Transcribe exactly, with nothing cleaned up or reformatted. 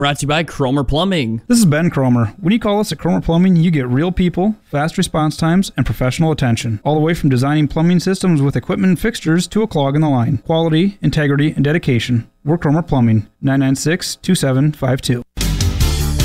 Brought to you by Cromer Plumbing. This is Ben Cromer. When you call us at Cromer Plumbing, you get real people, fast response times, and professional attention. All the way from designing plumbing systems with equipment and fixtures to a clog in the line. Quality, integrity, and dedication. We're Cromer Plumbing. nine nine six, two seven five two.